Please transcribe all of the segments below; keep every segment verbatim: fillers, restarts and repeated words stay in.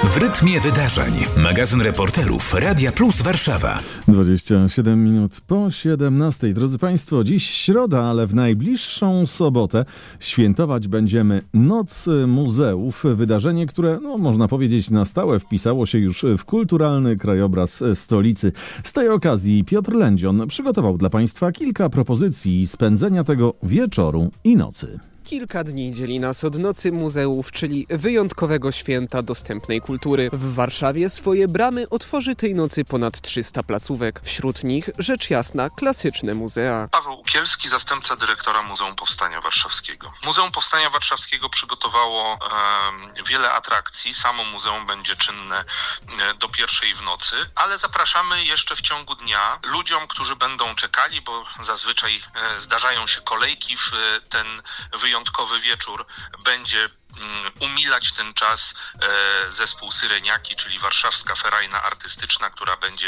W rytmie wydarzeń. Magazyn reporterów Radia Plus Warszawa. dwadzieścia siedem minut po siedemnastej. Drodzy Państwo, dziś środa, ale w najbliższą sobotę świętować będziemy Noc Muzeów. Wydarzenie, które, no, można powiedzieć, na stałe wpisało się już w kulturalny krajobraz stolicy. Z tej okazji Piotr Lędzion przygotował dla Państwa kilka propozycji spędzenia tego wieczoru i nocy. Kilka dni dzieli nas od Nocy Muzeów, czyli wyjątkowego święta dostępnej kultury. W Warszawie swoje bramy otworzy tej nocy ponad trzysta placówek. Wśród nich, rzecz jasna, klasyczne muzea. Paweł Ukielski, zastępca dyrektora Muzeum Powstania Warszawskiego. Muzeum Powstania Warszawskiego przygotowało e, wiele atrakcji. Samo muzeum będzie czynne e, do pierwszej w nocy, ale zapraszamy jeszcze w ciągu dnia ludziom, którzy będą czekali, bo zazwyczaj e, zdarzają się kolejki w e, ten wyjątkowy Wyjątkowy wieczór będzie umilać ten czas e, zespół Syreniaki, czyli warszawska ferajna artystyczna, która będzie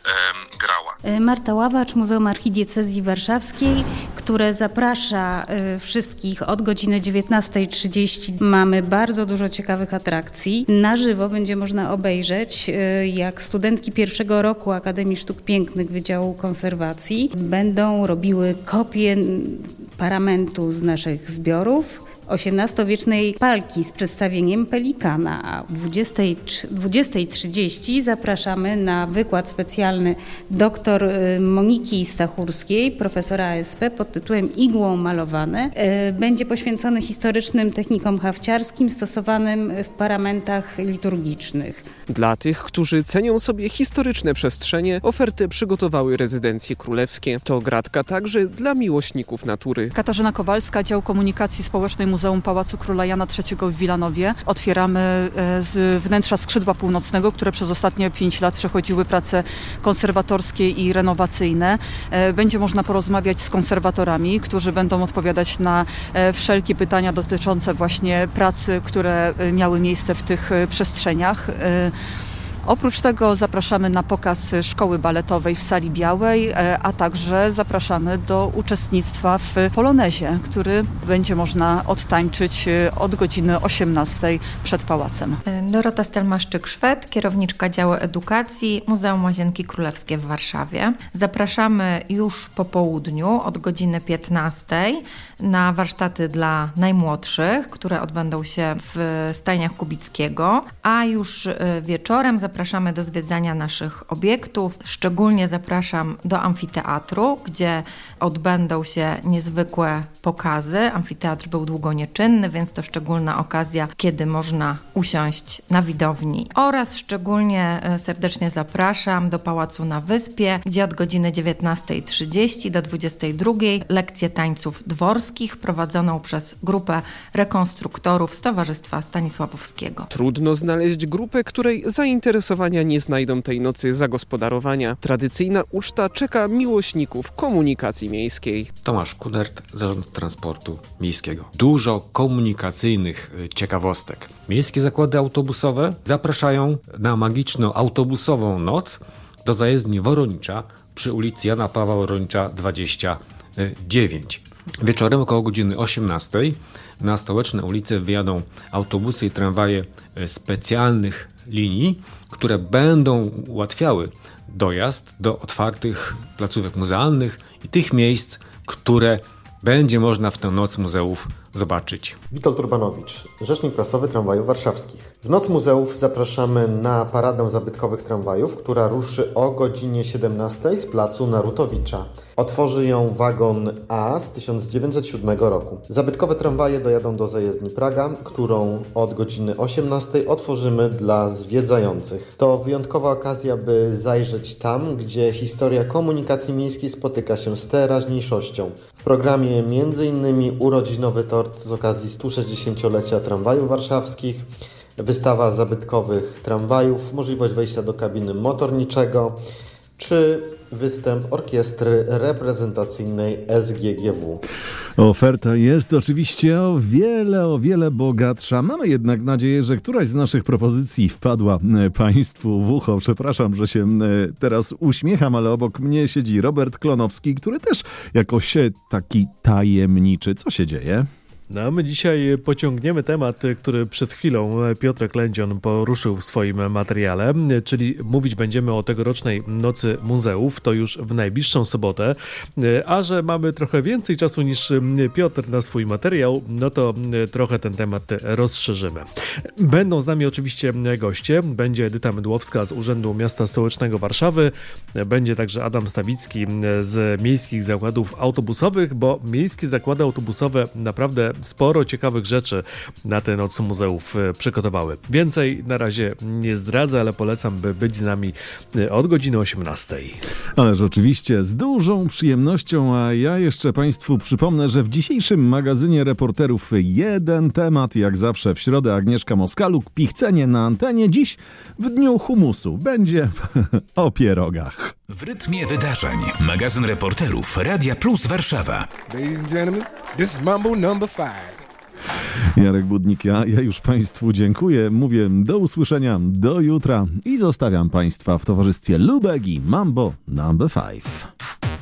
e, grała. Marta Ławacz, Muzeum Archidiecezji Warszawskiej, które zaprasza e, wszystkich od godziny dziewiętnastej trzydzieści. Mamy bardzo dużo ciekawych atrakcji. Na żywo będzie można obejrzeć, e, jak studentki pierwszego roku Akademii Sztuk Pięknych Wydziału Konserwacji będą robiły kopie paramentu z naszych zbiorów, osiemnastowiecznej palki z przedstawieniem pelikana, a o dwudziestej trzydzieści zapraszamy na wykład specjalny dr Moniki Stachurskiej, profesora A S P pod tytułem Igłą malowane. Będzie poświęcony historycznym technikom hafciarskim stosowanym w paramentach liturgicznych. Dla tych, którzy cenią sobie historyczne przestrzenie, ofertę przygotowały rezydencje królewskie. To gratka także dla miłośników natury. Katarzyna Kowalska, dział komunikacji społecznej Muzeum Pałacu Króla Jana trzeciego w Wilanowie. Otwieramy z wnętrza skrzydła północnego, które przez ostatnie pięć lat przechodziły prace konserwatorskie i renowacyjne. Będzie można porozmawiać z konserwatorami, którzy będą odpowiadać na wszelkie pytania dotyczące właśnie pracy, które miały miejsce w tych przestrzeniach. Oprócz tego zapraszamy na pokaz szkoły baletowej w Sali Białej, a także zapraszamy do uczestnictwa w polonezie, który będzie można odtańczyć od godziny osiemnastej przed pałacem. Dorota Stelmaszczyk-Szwed, kierowniczka działu edukacji Muzeum Łazienki Królewskie w Warszawie. Zapraszamy już po południu od godziny piętnastej na warsztaty dla najmłodszych, które odbędą się w stajniach Kubickiego, a już wieczorem zapraszamy Zapraszamy do zwiedzania naszych obiektów. Szczególnie zapraszam do amfiteatru, gdzie odbędą się niezwykłe pokazy. Amfiteatr był długo nieczynny, więc to szczególna okazja, kiedy można usiąść na widowni. Oraz szczególnie serdecznie zapraszam do Pałacu na Wyspie, gdzie od godziny dziewiętnastej trzydzieści do dwudziestej drugiej lekcję tańców dworskich prowadzoną przez grupę rekonstruktorów z Towarzystwa Stanisławowskiego. Trudno znaleźć grupę, której zainteresowania nie znajdą tej nocy zagospodarowania. Tradycyjna uczta czeka miłośników komunikacji miejskiej. Tomasz Kudert, Zarząd Transportu Miejskiego. Dużo komunikacyjnych ciekawostek. Miejskie zakłady autobusowe zapraszają na magiczną autobusową noc do zajezdni Woronicza przy ulicy Jana Pawła Woronicza dwadzieścia dziewięć. Wieczorem około godziny osiemnastej na stołeczne ulice wyjadą autobusy i tramwaje specjalnych linii, które będą ułatwiały dojazd do otwartych placówek muzealnych i tych miejsc, które będzie można w tę Noc Muzeów zobaczyć. Witold Urbanowicz, rzecznik prasowy Tramwajów Warszawskich. W Noc Muzeów zapraszamy na paradę zabytkowych tramwajów, która ruszy o godzinie siedemnastej z placu Narutowicza. Otworzy ją wagon A z tysiąc dziewięćset siódmego roku. Zabytkowe tramwaje dojadą do zajezdni Praga, którą od godziny osiemnastej otworzymy dla zwiedzających. To wyjątkowa okazja, by zajrzeć tam, gdzie historia komunikacji miejskiej spotyka się z teraźniejszością. W programie między innymi urodzinowy tort z okazji stu sześćdziesięciolecia tramwajów warszawskich, wystawa zabytkowych tramwajów, możliwość wejścia do kabiny motorniczego, czy występ orkiestry reprezentacyjnej S G G W. Oferta jest oczywiście o wiele, o wiele bogatsza. Mamy jednak nadzieję, że któraś z naszych propozycji wpadła Państwu w ucho. Przepraszam, że się teraz uśmiecham, ale obok mnie siedzi Robert Klonowski, który też jakoś taki tajemniczy. Co się dzieje? No a my dzisiaj pociągniemy temat, który przed chwilą Piotrek Lędzion poruszył w swoim materiale, czyli mówić będziemy o tegorocznej Nocy Muzeów, to już w najbliższą sobotę, a że mamy trochę więcej czasu niż Piotr na swój materiał, no to trochę ten temat rozszerzymy. Będą z nami oczywiście goście, będzie Edyta Mydłowska z Urzędu Miasta Stołecznego Warszawy, będzie także Adam Stawicki z Miejskich Zakładów Autobusowych, bo Miejskie Zakłady Autobusowe naprawdę sporo ciekawych rzeczy na tę Noc Muzeów przygotowały. Więcej na razie nie zdradzę, ale polecam, by być z nami od godziny osiemnastej. Ależ oczywiście z dużą przyjemnością, a ja jeszcze Państwu przypomnę, że w dzisiejszym magazynie reporterów jeden temat, jak zawsze w środę Agnieszka Moskaluk, pichcenie na antenie. Dziś w dniu humusu będzie o pierogach. W rytmie wydarzeń. Magazyn reporterów Radia Plus Warszawa. Ladies and gentlemen, this is Mambo number five. Jarek Budnik, ja, ja już Państwu dziękuję. Mówię do usłyszenia, do jutra i zostawiam Państwa w towarzystwie Lubegi Mambo number five.